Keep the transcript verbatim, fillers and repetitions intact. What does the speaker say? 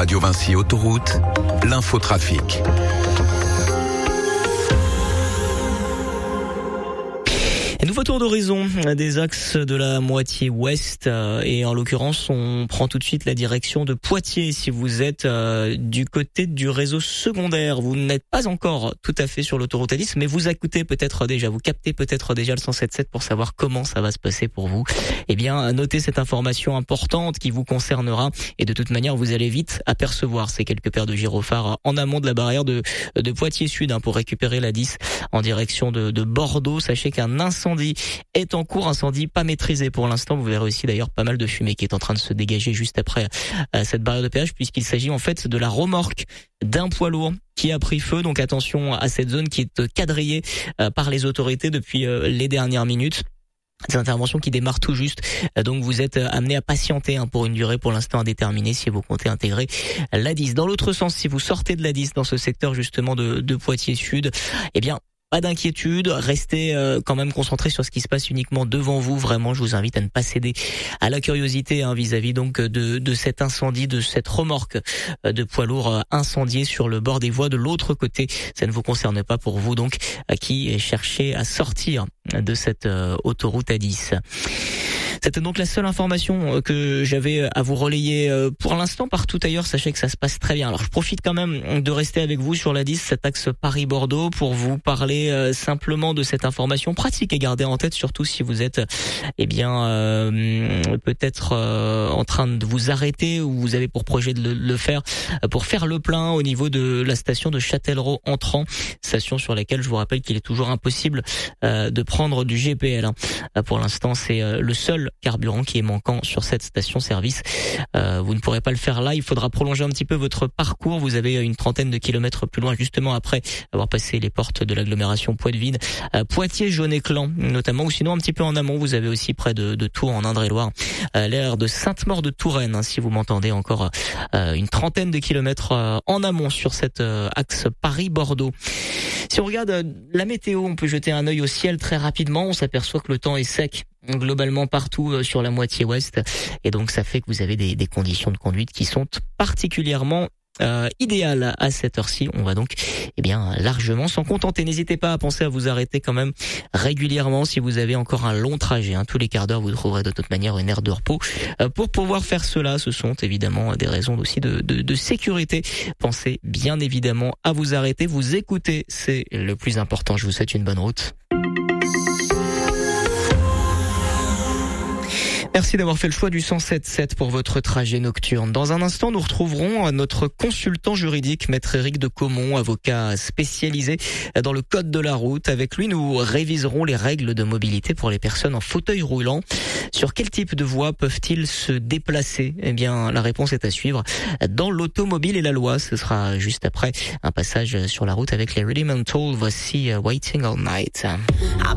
Radio Vinci Autoroute, l'infotrafic. Nouveau tour d'horizon des axes de la moitié ouest et en l'occurrence on prend tout de suite la direction de Poitiers. Si vous êtes euh, du côté du réseau secondaire, vous n'êtes pas encore tout à fait sur l'autoroute A dix, mais vous écoutez peut-être déjà, vous captez peut-être déjà le cent sept sept pour savoir comment ça va se passer pour vous. Eh bien, notez cette information importante qui vous concernera et de toute manière vous allez vite apercevoir ces quelques paires de gyrophares en amont de la barrière de, de Poitiers Sud hein, pour récupérer la dix en direction de, de Bordeaux. Sachez qu'un incendie est en cours, incendie pas maîtrisé pour l'instant. Vous verrez aussi d'ailleurs pas mal de fumée qui est en train de se dégager juste après euh, cette barrière de péage, puisqu'il s'agit en fait de la remorque d'un poids lourd qui a pris feu. Donc attention à cette zone qui est quadrillée euh, par les autorités depuis euh, les dernières minutes. Des interventions qui démarrent tout juste, donc vous êtes amené à patienter hein, pour une durée pour l'instant indéterminée si vous comptez intégrer l'A dix. Dans l'autre sens, si vous sortez de l'A dix dans ce secteur justement de, de Poitiers Sud, eh bien pas d'inquiétude, restez euh, quand même concentrés sur ce qui se passe uniquement devant vous. Vraiment, je vous invite à ne pas céder à la curiosité hein, vis-à-vis donc de, de cet incendie, de cette remorque euh, de poids lourd euh, incendiée sur le bord des voies de l'autre côté. Ça ne vous concerne pas pour vous donc euh, qui cherchez à sortir de cette euh, autoroute A dix. C'était donc la seule information que j'avais à vous relayer pour l'instant. Partout ailleurs, sachez que ça se passe très bien. Alors je profite quand même de rester avec vous sur l'A dix, cet axe Paris-Bordeaux, pour vous parler simplement de cette information pratique et garder en tête, surtout si vous êtes eh bien euh, peut-être euh, en train de vous arrêter ou vous avez pour projet de le, le faire, pour faire le plein au niveau de la station de Châtellerault entrant, station sur laquelle je vous rappelle qu'il est toujours impossible euh, de prendre du G P L. Hein. Pour l'instant, c'est euh, le seul carburant qui est manquant sur cette station-service. Euh, vous ne pourrez pas le faire là, il faudra prolonger un petit peu votre parcours. Vous avez une trentaine de kilomètres plus loin, justement après avoir passé les portes de l'agglomération Poitevine, euh, Poitiers, Jaune-Éclan notamment, ou sinon un petit peu en amont, vous avez aussi près de, de Tours en Indre-et-Loire, euh, l'aire de Sainte-Maure-de-Touraine, hein, si vous m'entendez, encore euh, une trentaine de kilomètres euh, en amont sur cet euh, axe Paris-Bordeaux. Si on regarde euh, la météo, on peut jeter un œil au ciel très rapidement, on s'aperçoit que le temps est sec globalement partout sur la moitié ouest et donc ça fait que vous avez des, des conditions de conduite qui sont particulièrement euh, idéales à cette heure-ci. On va donc eh bien largement s'en contenter. N'hésitez pas à penser à vous arrêter quand même régulièrement si vous avez encore un long trajet. Hein. Tous les quarts d'heure, vous trouverez de toute manière une aire de repos. Euh, pour pouvoir faire cela, ce sont évidemment des raisons aussi de, de, de sécurité. Pensez bien évidemment à vous arrêter, vous écoutez, c'est le plus important. Je vous souhaite une bonne route. Merci d'avoir fait le choix du cent sept sept pour votre trajet nocturne. Dans un instant, nous retrouverons notre consultant juridique, Maître Éric de Caumont, avocat spécialisé dans le code de la route. Avec lui, nous réviserons les règles de mobilité pour les personnes en fauteuil roulant. Sur quel type de voies peuvent-ils se déplacer? Eh bien, la réponse est à suivre dans l'automobile et la loi. Ce sera juste après un passage sur la route avec les Rudimental. Voici Waiting All Night.